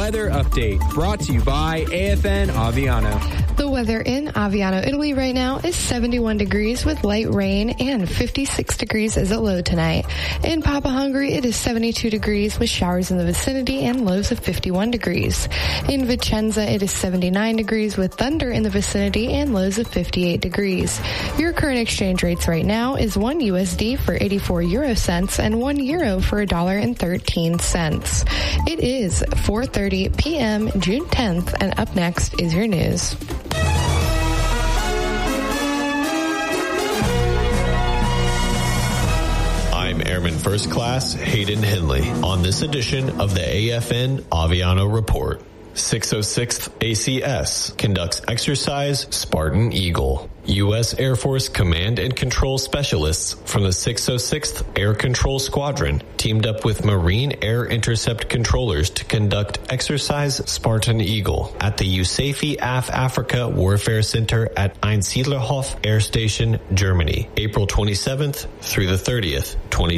weather update brought to you by AFN Aviano. The weather in Aviano, Italy right now is 71 degrees with light rain and 56 degrees as a low tonight. In Papa Hungary, it is 72 degrees with showers in the vicinity and lows of 51 degrees. In Vicenza, it is 79 degrees with thunder in the vicinity and lows of 58 degrees. Your current exchange rates right now is 1 USD for 84 euro cents and 1 euro for $1.13. It is 4:30 p.m. June 10th, and up next is your news. I'm Airman First Class Hayden Henley on this edition of the AFN Aviano Report. 606th ACS conducts exercise Spartan Eagle. U.S. Air Force Command and Control Specialists from the 606th Air Control Squadron teamed up with Marine Air Intercept Controllers to conduct exercise Spartan Eagle at the USAFE AF Africa Warfare Center at Einsiedlerhof Air Station, Germany, April 27th through the 30th,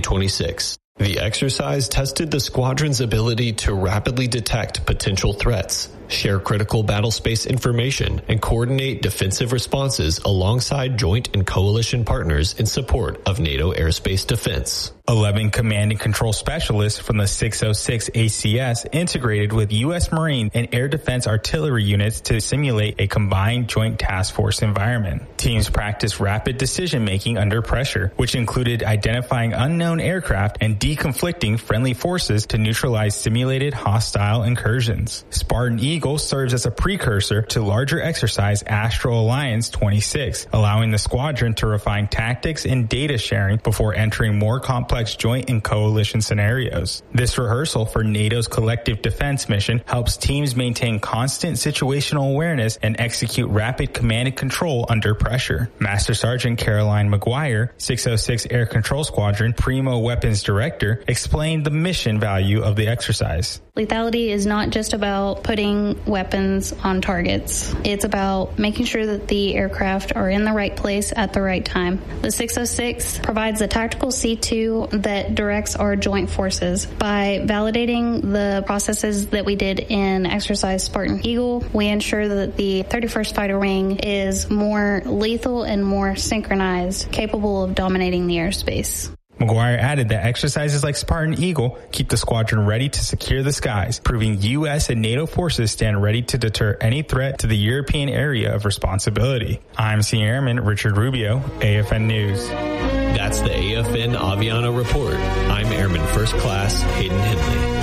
2026. The exercise tested the squadron's ability to rapidly detect potential threats, share critical battle space information, and coordinate defensive responses alongside joint and coalition partners in support of NATO airspace defense. 11 command and control specialists from the 606 ACS integrated with U.S. Marine and Air Defense artillery units to simulate a combined joint task force environment. Teams practiced rapid decision-making under pressure, which included identifying unknown aircraft and deconflicting friendly forces to neutralize simulated hostile incursions. Spartan Eagle serves as a precursor to larger exercise Astral Alliance 26, allowing the squadron to refine tactics and data sharing before entering more complex joint and coalition scenarios. This rehearsal for NATO's collective defense mission helps teams maintain constant situational awareness and execute rapid command and control under pressure. Master Sergeant Caroline McGuire, 606 Air Control Squadron Primo Weapons Director, explained the mission value of the exercise. Lethality is not just about putting weapons on targets. It's about making sure that the aircraft are in the right place at the right time. The 606 provides a tactical C2 that directs our joint forces. By validating the processes that we did in exercise Spartan Eagle, we ensure that the 31st Fighter Wing is more lethal and more synchronized, capable of dominating the airspace. McGuire added that exercises like Spartan Eagle keep the squadron ready to secure the skies, proving U.S. and NATO forces stand ready to deter any threat to the European area of responsibility. I'm Senior Airman Richard Rubio, AFN News. That's the AFN Aviano Report. I'm Airman First Class Hayden Henley.